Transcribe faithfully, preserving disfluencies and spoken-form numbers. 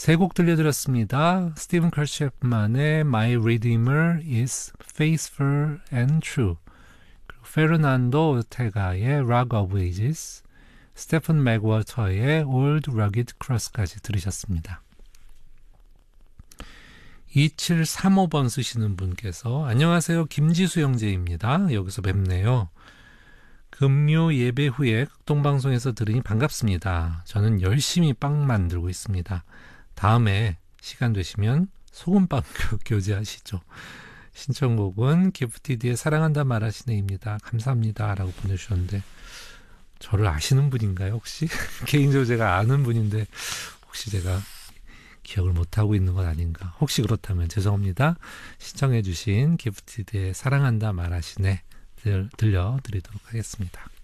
세 곡 들려드렸습니다. 스티븐 칼셰프만의 My Redeemer is Faithful and True, 그리고 페르난도 오르테가의 Rock of Ages, 스테픈 맥워터의 Old Rugged Cross까지 들으셨습니다. 이칠삼오 번 쓰시는 분께서 안녕하세요. 김지수 형제입니다. 여기서 뵙네요. 금요 예배 후에 극동방송에서 들으니 반갑습니다. 저는 열심히 빵 만들고 있습니다. 다음에 시간 되시면 소금빵 교제하시죠. 신청곡은 기프티드의 사랑한다 말하시네입니다. 감사합니다. 라고 보내주셨는데 저를 아시는 분인가요 혹시? 개인적으로 제가 아는 분인데 혹시 제가 기억을 못하고 있는 건 아닌가. 혹시 그렇다면 죄송합니다. 신청해 주신 기프티드의 사랑한다 말하시네 들, 들려드리도록 하겠습니다.